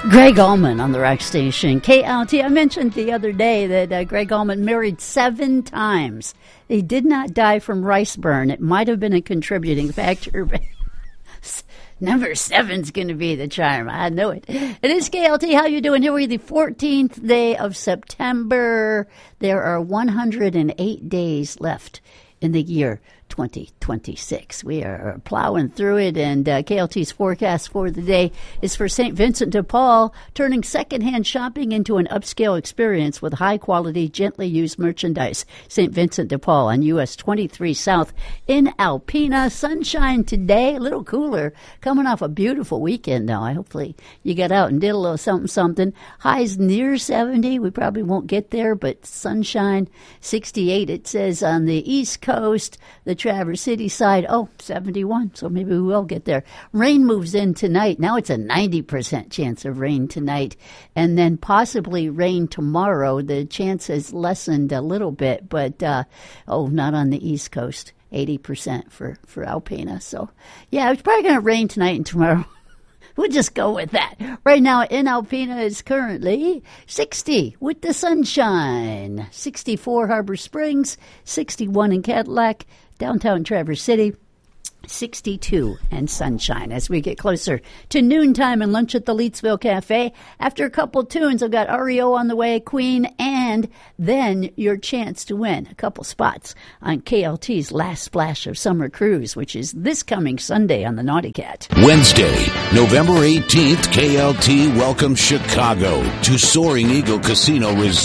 Greg Allman on the rock station, KLT. I mentioned the other day that Greg Allman married 7 times. He did not die from rice burn. It might have been a contributing factor, but number 7's going to be the charm. I know it. It is KLT. How you doing? Here we are, the 14th day of September. There are 108 days left in the year 2026. We are plowing through it, and KLT's forecast for the day is for St. Vincent de Paul, turning secondhand shopping into an upscale experience with high-quality, gently used merchandise. St. Vincent de Paul on US 23 South in Alpena. Sunshine today, a little cooler, coming off a beautiful weekend now. Hopefully you got out and did a little something. Highs near 70. We probably won't get there, but sunshine, 68 it says on the East Coast. The Traverse City side, 71, so maybe we will get there. Rain moves in tonight. Now it's a 90% chance of rain tonight, and then possibly rain tomorrow. The chance has lessened a little bit, but, not on the East Coast. 80% for Alpena. So, yeah, it's probably going to rain tonight and tomorrow. We'll just go with that. Right now in Alpena is currently 60 with the sunshine. 64 Harbor Springs, 61 in Cadillac, downtown Traverse City, 62 and sunshine as we get closer to noontime and lunch at the Leetsville Cafe. After a couple tunes, I've got REO on the way, Queen, and then your chance to win a couple spots on KLT's Last Splash of Summer Cruise, which is this coming Sunday on the Naughty Cat. Wednesday, November 18th, KLT welcomes Chicago to Soaring Eagle Casino Resort.